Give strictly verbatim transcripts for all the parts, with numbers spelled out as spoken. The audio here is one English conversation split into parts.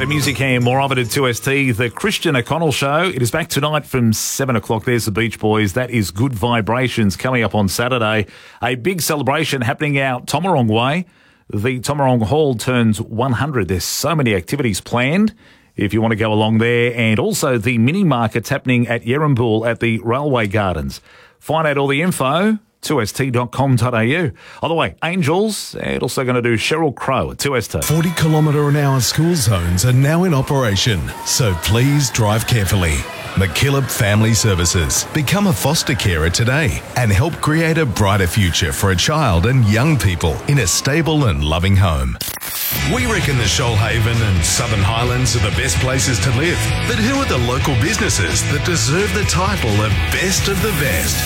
Great music here, more of it at two S T. The Christian O'Connell Show. It is back tonight from seven o'clock. There's the Beach Boys. That is Good Vibrations coming up on Saturday. A big celebration happening out Tomarong Way. The Tomarong Hall turns one hundred. There's so many activities planned if you want to go along there. And also the mini markets happening at Yerrambool at the Railway Gardens. Find out all the info. two S T dot com dot a u. By the way, Angels, and also going to do Sheryl Crow at two S T. forty kilometre an hour school zones are now in operation, so please drive carefully. McKillop Family Services. Become a foster carer today and help create a brighter future for a child and young people in a stable and loving home. We reckon the Shoalhaven and Southern Highlands are the best places to live. But who are the local businesses that deserve the title of Best of the Best?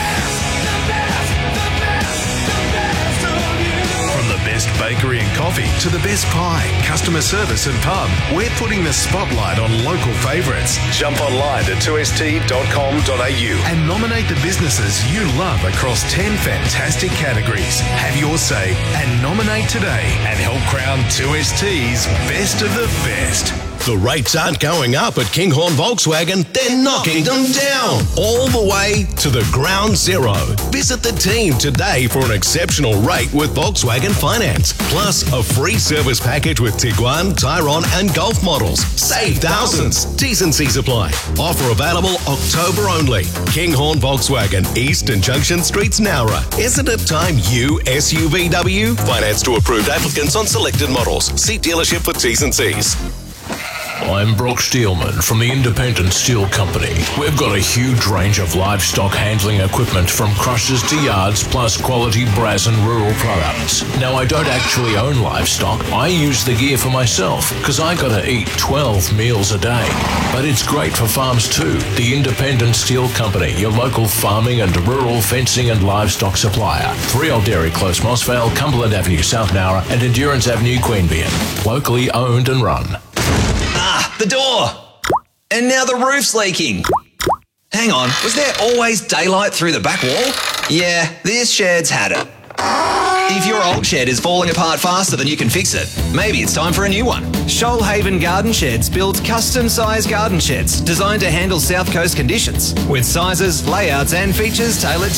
Best bakery and coffee to the best pie, customer service and pub. We're putting the spotlight on local favourites. Jump online to two S T dot com dot a u and nominate the businesses you love across ten fantastic categories. Have your say and nominate today and help crown two S T's Best of the Best. The rates aren't going up at Kinghorn Volkswagen, they're knocking them down. All the way to the ground zero. Visit the team today for an exceptional rate with Volkswagen Finance. Plus a free service package with Tiguan, Tyron and Golf models. Save thousands. T's and C's apply. Offer available October only. Kinghorn Volkswagen, East and Junction Streets, Nowra. Isn't it time you S U V W? Finance to approved applicants on selected models. See dealership for T's and C's. I'm Brock Steelman from the Independent Steel Company. We've got a huge range of livestock handling equipment from crushers to yards, plus quality brass and rural products. Now, I don't actually own livestock. I use the gear for myself because I gotta eat twelve meals a day. But it's great for farms too. The Independent Steel Company, your local farming and rural fencing and livestock supplier. three Old Dairy Close, Mossvale, Cumberland Avenue, South Nowra, and Endurance Avenue, Queanbeyan. Locally owned and run. Ah, the door! And now the roof's leaking. Hang on, was there always daylight through the back wall? Yeah, this shed's had it. If your old shed is falling apart faster than you can fix it, maybe it's time for a new one. Shoalhaven Garden Sheds builds custom-sized garden sheds designed to handle South Coast conditions, with sizes, layouts and features tailored to